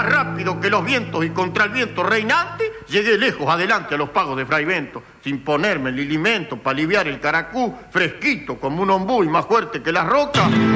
más rápido que los vientos y contra el viento reinante, llegué lejos adelante a los pagos de Fraivento, sin ponerme el lilimento para aliviar el caracú, fresquito como un ombú y más fuerte que las rocas.